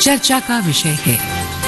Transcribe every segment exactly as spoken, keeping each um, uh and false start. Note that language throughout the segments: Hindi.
चर्चा का विषय है।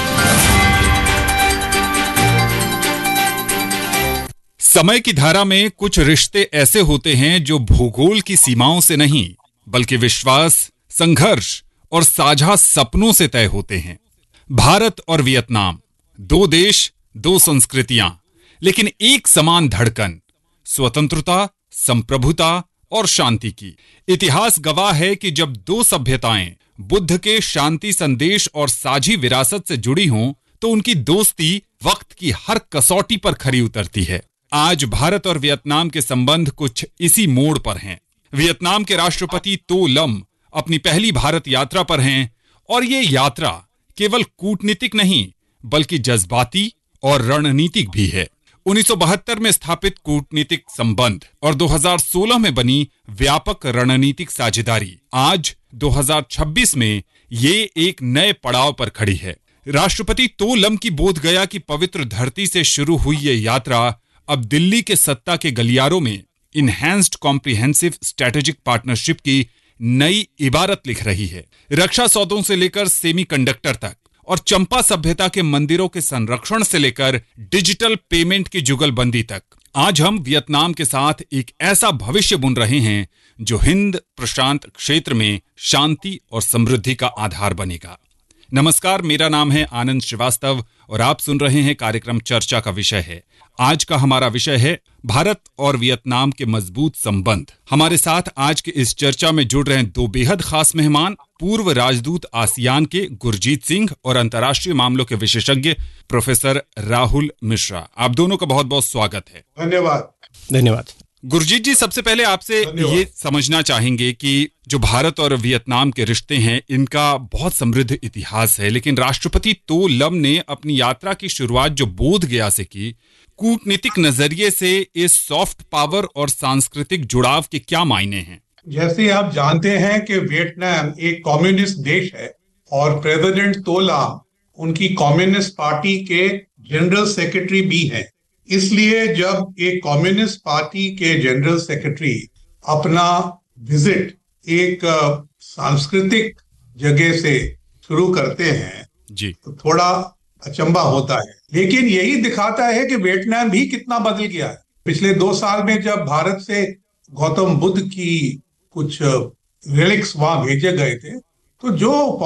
समय की धारा में कुछ रिश्ते ऐसे होते हैं जो भूगोल की सीमाओं से नहीं बल्कि विश्वास, संघर्ष और साझा सपनों से तय होते हैं। भारत और वियतनाम, दो देश, दो संस्कृतियां, लेकिन एक समान धड़कन, स्वतंत्रता, संप्रभुता और शांति की। इतिहास गवाह है कि जब दो सभ्यताएं बुद्ध के शांति संदेश और साझी विरासत से जुड़ी हों तो उनकी दोस्ती वक्त की हर कसौटी पर खरी उतरती है। आज भारत और वियतनाम के संबंध कुछ इसी मोड़ पर हैं। वियतनाम के राष्ट्रपति तो लम अपनी पहली भारत यात्रा पर हैं और ये यात्रा केवल कूटनीतिक नहीं बल्कि जज्बाती और रणनीतिक भी है। उन्नीस सौ बहत्तर में स्थापित कूटनीतिक संबंध और दो हज़ार सोलह में बनी व्यापक रणनीतिक साझेदारी आज दो हज़ार छब्बीस में ये एक नए पड़ाव पर खड़ी है। राष्ट्रपति तो लम की बोध गया की पवित्र धरती से शुरू हुई ये यात्रा अब दिल्ली के सत्ता के गलियारों में इनहैंस्ड कॉम्प्रिहेंसिव स्ट्रेटेजिक पार्टनरशिप की नई इबारत लिख रही है। रक्षा सौदों से लेकर सेमीकंडक्टर तक और चंपा सभ्यता के मंदिरों के संरक्षण से लेकर डिजिटल पेमेंट की जुगलबंदी तक, आज हम वियतनाम के साथ एक ऐसा भविष्य बुन रहे हैं जो हिंद प्रशांत क्षेत्र में शांति और समृद्धि का आधार बनेगा। नमस्कार, मेरा नाम है आनंद श्रीवास्तव और आप सुन रहे हैं कार्यक्रम चर्चा का विषय है। आज का हमारा विषय है भारत और वियतनाम के मजबूत संबंध। हमारे साथ आज के इस चर्चा में जुड़ रहे हैं दो बेहद खास मेहमान, पूर्व राजदूत आसियान के गुरजीत सिंह और अंतर्राष्ट्रीय मामलों के विशेषज्ञ प्रोफेसर राहुल मिश्रा। आप दोनों का बहुत बहुत स्वागत है। धन्यवाद। धन्यवाद। गुरजीत जी, सबसे पहले आपसे ये समझना चाहेंगे कि जो भारत और वियतनाम के रिश्ते हैं इनका बहुत समृद्ध इतिहास है, लेकिन राष्ट्रपति तो लम ने अपनी यात्रा की शुरुआत जो बोध गया से की, कूटनीतिक नजरिए से इस सॉफ्ट पावर और सांस्कृतिक जुड़ाव के क्या मायने हैं? जैसे आप जानते हैं कि वियतनाम एक कम्युनिस्ट देश है और प्रेसिडेंट तो लम उनकी कम्युनिस्ट पार्टी के जनरल सेक्रेटरी भी हैं। इसलिए जब एक कम्युनिस्ट पार्टी के जनरल सेक्रेटरी अपना विजिट एक सांस्कृतिक जगह से शुरू करते हैं जी, तो थोड़ा अचंभा होता है, लेकिन यही दिखाता है कि वियतनाम भी कितना बदल गया है। पिछले दो साल में जब भारत से गौतम बुद्ध की कुछ रिलिक्स वहां भेजे गए थे तो जो